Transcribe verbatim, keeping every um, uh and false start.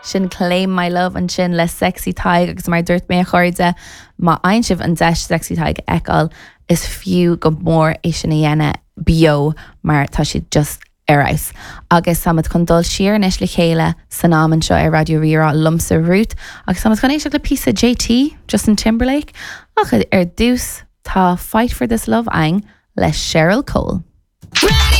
sin Claim My Love an sin le Sexy Tiger agus mar dúirt mé chuirde má ein sibh an deis Sexy Tiger eáil is fiú go mór é sin na dhéine bio mar tá si just aráis. Agus samad chun dul siar nes le chéile san náman seo ar Radio Ríra lumsa rút agus samad chun éisiach le písa J T, Justin Timberlake ach ar dús tá Fight for This Love ein le Cheryl Cole.